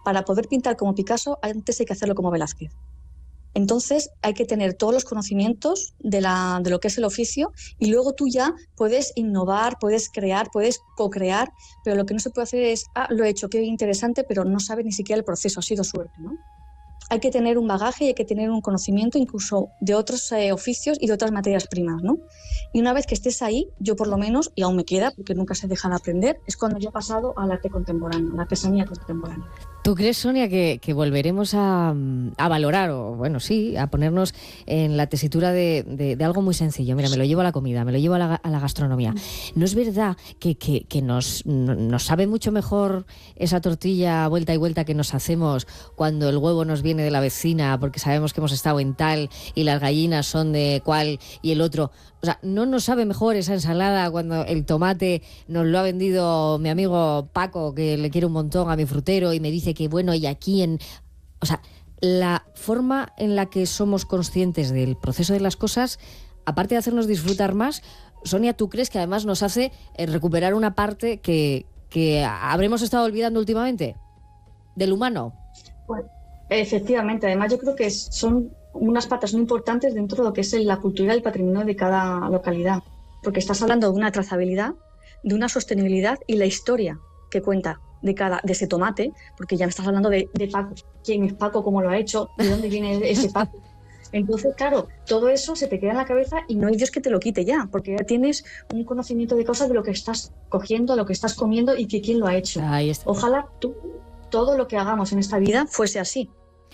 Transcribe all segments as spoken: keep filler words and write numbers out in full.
para poder pintar como Picasso, antes hay que hacerlo como Velázquez. Entonces hay que tener todos los conocimientos de, la, de lo que es el oficio y luego tú ya puedes innovar, puedes crear, puedes co-crear, pero lo que no se puede hacer es, ah, lo he hecho, qué interesante, pero no sabes ni siquiera el proceso, ha sido suerte, ¿no? Hay que tener un bagaje y hay que tener un conocimiento incluso de otros eh, oficios y de otras materias primas, ¿no? Y una vez que estés ahí, yo por lo menos, y aún me queda, porque nunca se deja de aprender, es cuando yo he pasado al arte contemporáneo, a la artesanía contemporánea. ¿Tú crees, Sonia, que, que volveremos a, a valorar, o bueno, sí, a ponernos en la tesitura de, de, de algo muy sencillo? Mira, me lo llevo a la comida, me lo llevo a la, a la gastronomía. ¿No es verdad que, que, que nos, nos sabe mucho mejor esa tortilla vuelta y vuelta que nos hacemos cuando el huevo nos viene de la vecina porque sabemos que hemos estado en tal y las gallinas son de cual y el otro? O sea, ¿no nos sabe mejor esa ensalada cuando el tomate nos lo ha vendido mi amigo Paco, que le quiere un montón a mi frutero y me dice que bueno, y aquí en... O sea, la forma en la que somos conscientes del proceso de las cosas, aparte de hacernos disfrutar más, Sonia, ¿tú crees que además nos hace recuperar una parte que, que habremos estado olvidando últimamente? ¿Del humano? Pues, efectivamente, además yo creo que son unas patas muy importantes dentro de lo que es la cultura y el patrimonio de cada localidad, porque estás hablando de una trazabilidad, de una sostenibilidad y la historia que cuenta de cada de ese tomate, porque ya me estás hablando de, de Paco, quién es Paco, cómo lo ha hecho, de dónde viene ese Paco. Entonces, claro, todo eso se te queda en la cabeza y no hay Dios que te lo quite ya, porque ya tienes un conocimiento de cosas de lo que estás cogiendo, lo que estás comiendo y que quién lo ha hecho. Ojalá tú, todo lo que hagamos en esta vida fuese así.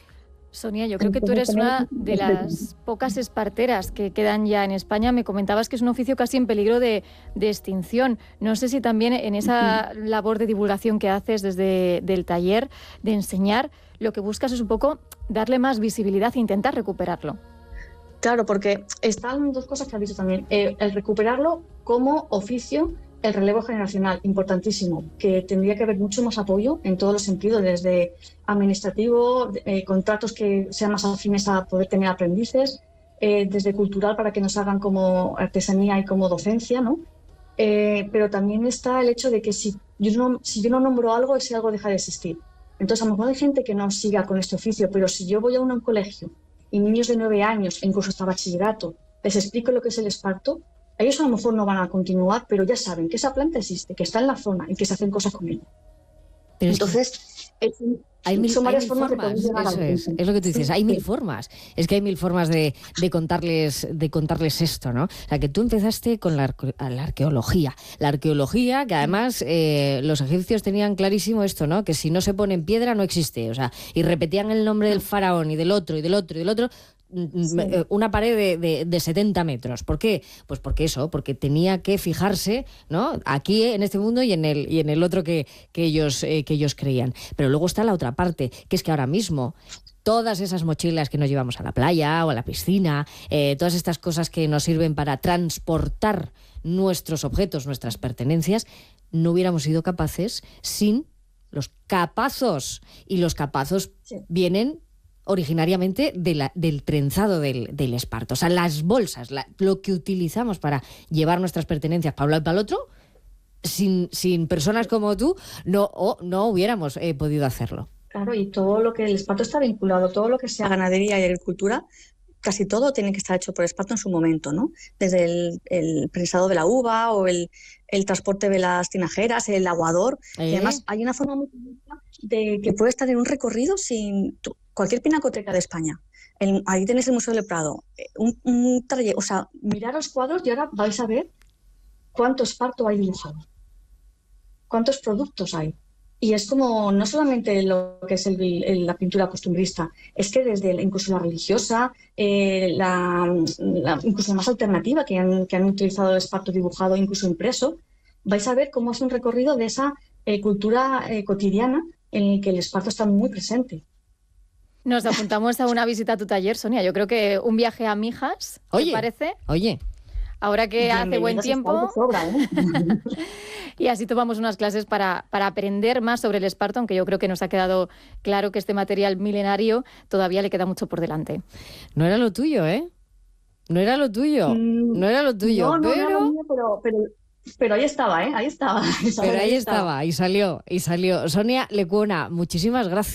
Sonia, yo creo que tú eres una de las pocas esparteras que quedan ya en España. Me comentabas que es un oficio casi en peligro de, de extinción. No sé si también en esa labor de divulgación que haces desde el taller, de enseñar, lo que buscas es un poco darle más visibilidad e intentar recuperarlo. Claro, porque están dos cosas que has dicho también. Eh, el recuperarlo como oficio, el relevo generacional, importantísimo, que tendría que haber mucho más apoyo en todos los sentidos, desde administrativo, eh, contratos que sean más afines a poder tener aprendices, eh, desde cultural para que nos hagan como artesanía y como docencia, ¿no? Eh, pero también está el hecho de que si yo, no, si yo no nombro algo, ese algo deja de existir. Entonces, a lo mejor hay gente que no siga con este oficio, pero si yo voy a un colegio y niños de nueve años, e incluso hasta bachillerato, les explico lo que es el esparto, ellos a lo mejor no van a continuar, pero ya saben que esa planta existe, que está en la zona y que se hacen cosas con ella. Pero entonces, es, hay mil, son varias hay mil formas, formas, de poder llegar eso a es, es lo que tú dices, sí, hay sí. mil formas, es que hay mil formas de, de, contarles, de contarles esto, ¿no? O sea, que tú empezaste con la, la arqueología, la arqueología que además eh, los egipcios tenían clarísimo esto, ¿no? Que si no se pone en piedra no existe, o sea, y repetían el nombre del faraón y del otro y del otro y del otro, sí. Una pared de, de, de setenta metros. ¿Por qué? Pues porque eso, porque tenía que fijarse, ¿no? Aquí en este mundo y en el, y en el otro que, que, ellos, eh, que ellos creían. Pero luego está la otra parte, que es que ahora mismo todas esas mochilas que nos llevamos a la playa o a la piscina, eh, todas estas cosas que nos sirven para transportar nuestros objetos, nuestras pertenencias, no hubiéramos sido capaces sin los capazos. Y los capazos sí. vienen originariamente de la, del trenzado del, del esparto. O sea, las bolsas, la, lo que utilizamos para llevar nuestras pertenencias para un lado y para el otro, sin, sin personas como tú, no, oh, no hubiéramos eh, podido hacerlo. Claro, y todo lo que el esparto está vinculado, todo lo que sea ganadería y agricultura, casi todo tiene que estar hecho por esparto en su momento, ¿no? Desde el, el prensado de la uva o el, el transporte de las tinajeras, el aguador. ¿Eh? Y además hay una forma muy de que puede estar en un recorrido sin cualquier pinacoteca de España. El, ahí tenéis el Museo del Prado. Un, un trayecto, o sea, mirad los cuadros y ahora vais a ver cuánto esparto hay dibujado, cuántos productos hay. Y es como, no solamente lo que es el, el, la pintura costumbrista, es que desde el, incluso la religiosa, eh, la, la, incluso la más alternativa, que han, que han utilizado el esparto dibujado, incluso impreso, vais a ver cómo es un recorrido de esa eh, cultura eh, cotidiana en la que el esparto está muy presente. Nos apuntamos a una visita a tu taller, Sonia. Yo creo que un viaje a Mijas, ¿te parece? Oye, ahora que Bien, hace buen tiempo. Sobra, ¿eh? Y así tomamos unas clases para, para aprender más sobre el esparto, aunque yo creo que nos ha quedado claro que este material milenario todavía le queda mucho por delante. No era lo tuyo, ¿eh? No era lo tuyo. Mm, no era lo tuyo, no, no, pero... No, no, pero, pero... Pero ahí estaba, ¿eh? Ahí estaba. Pero ahí estaba, y salió, y salió. Sonia Lecuona, muchísimas gracias.